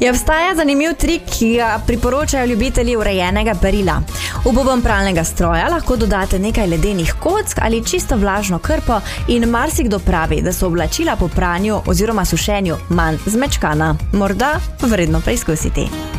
Je obstaja zanimiv trik, ki ga priporočajo ljubitelji urejenega perila. V boben pralnega stroja lahko dodate nekaj ledenih kock ali čisto vlažno krpo in marsikdo pravi, da so oblačila po pranju oziroma sušenju manj zmečkana. Morda vredno preizkusiti.